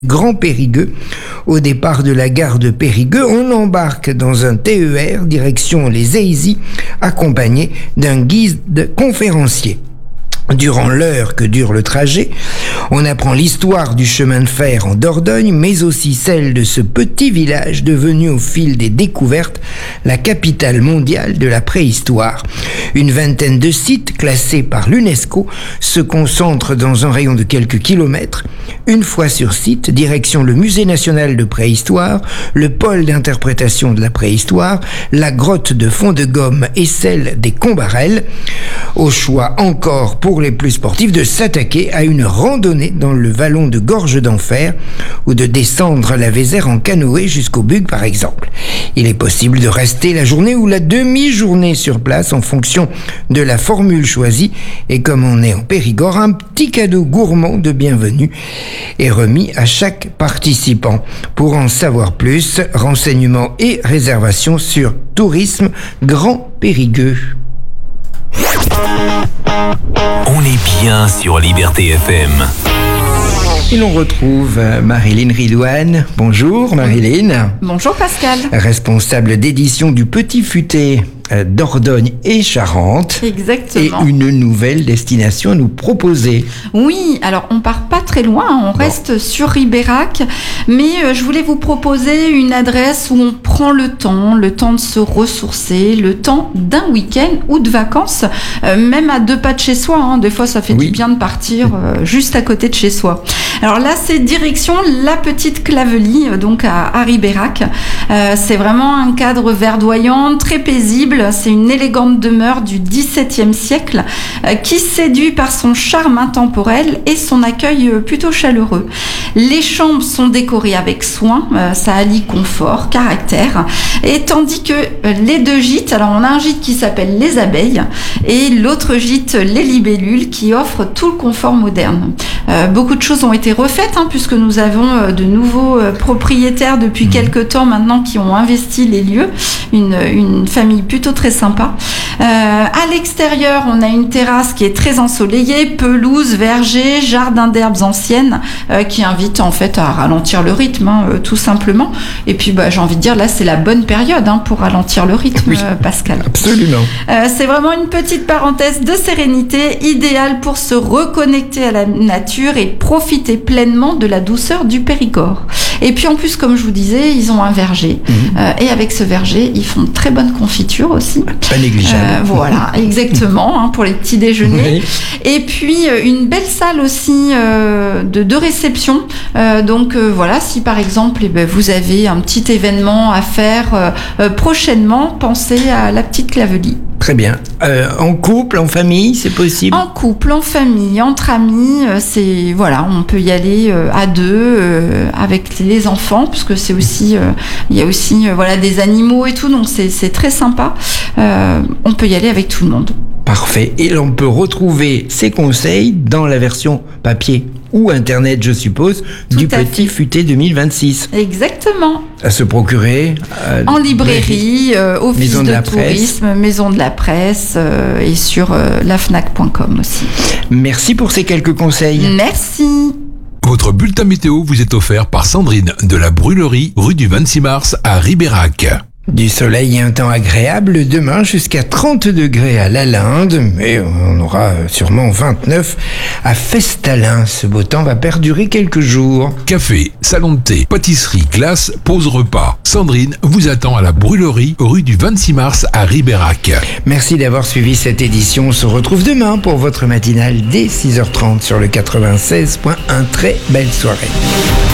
Grand Périgueux. Au départ de la gare de Périgueux, on embarque dans un TER direction les Aisy, accompagné d'un guide conférencier. Durant l'heure que dure le trajet, on apprend l'histoire du chemin de fer en Dordogne, mais aussi celle de ce petit village devenu au fil des découvertes la capitale mondiale de la préhistoire. Une vingtaine de sites classés par l'UNESCO se concentrent dans un rayon de quelques kilomètres. Une fois sur site, direction le Musée national de préhistoire, le pôle d'interprétation de la préhistoire, la grotte de Fond-de-Gomme et celle des Combarelles. Au choix encore pour les plus sportifs de s'attaquer à une randonnée dans le vallon de Gorge d'Enfer ou de descendre la Vézère en canoë jusqu'au Bug par exemple. Il est possible de rester la journée ou la demi-journée sur place en fonction de la formule choisie et comme on est en Périgord, un petit cadeau gourmand de bienvenue est remis à chaque participant. Pour en savoir plus, renseignements et réservations sur Tourisme Grand Périgueux. On est bien sur Liberté FM. Et l'on retrouve Marilyn Ridouane. Bonjour Marilyn. Bonjour Pascal. Responsable d'édition du Petit Futé Dordogne et Charente. Exactement. Et une nouvelle destination à nous proposer. Oui, alors on part pas très loin, on reste sur Ribérac, mais je voulais vous proposer une adresse où on prend le temps de se ressourcer, le temps d'un week-end ou de vacances, même à 2 pas de chez soi. Hein. Des fois, ça fait du bien de partir juste à côté de chez soi. Alors là, c'est direction la Petite Clavelie, donc à Ribérac. C'est vraiment un cadre verdoyant, très paisible. C'est une élégante demeure du XVIIe siècle qui séduit par son charme intemporel et son accueil plutôt chaleureux. Les chambres sont décorées avec soin, ça allie confort, caractère. Et tandis que les 2 gîtes, alors on a un gîte qui s'appelle Les Abeilles et l'autre gîte Les Libellules qui offre tout le confort moderne. Beaucoup de choses ont été refaites puisque nous avons de nouveaux propriétaires depuis quelques temps maintenant qui ont investi les lieux. Une famille plutôt très sympa. À l'extérieur, on a une terrasse qui est très ensoleillée, pelouse, verger, jardin d'herbes anciennes qui invite en fait à ralentir le rythme, tout simplement. Et puis j'ai envie de dire là c'est la bonne période pour ralentir le rythme, Pascal. Absolument. C'est vraiment une petite parenthèse de sérénité idéale pour se reconnecter à la nature et profiter pleinement de la douceur du Périgord. Et puis en plus, comme je vous disais, ils ont un verger. Et avec ce verger, ils font de très bonnes confitures aussi. Pas négligeable. Voilà, exactement, pour les petits déjeuners. Et puis une belle salle aussi de réception. Donc voilà, si par exemple vous avez un petit événement à faire prochainement, pensez à la Petite Clavelie. Très bien. En couple, en famille, c'est possible? En couple, en famille, entre amis, on peut y aller à 2 avec les enfants, parce que c'est aussi, il y a aussi des animaux et tout, donc c'est très sympa. On peut y aller avec tout le monde. Parfait. Et l'on peut retrouver ces conseils dans la version papier ou internet, je suppose, du Petit Futé 2026. Exactement. À se procurer en librairie, office de tourisme, maison de la presse et sur lafnac.com aussi. Merci pour ces quelques conseils. Merci. Votre bulletin météo vous est offert par Sandrine de la Brûlerie, rue du 26 mars à Ribérac. Du soleil et un temps agréable demain jusqu'à 30 degrés à Lalinde, mais on aura sûrement 29 à Festalin. Ce beau temps va perdurer quelques jours. Café, salon de thé, pâtisserie, glace, pause repas. Sandrine vous attend à la Brûlerie, rue du 26 mars à Ribérac. Merci d'avoir suivi cette édition. On se retrouve demain pour votre matinale dès 6h30 sur le 96.1. Très belle soirée.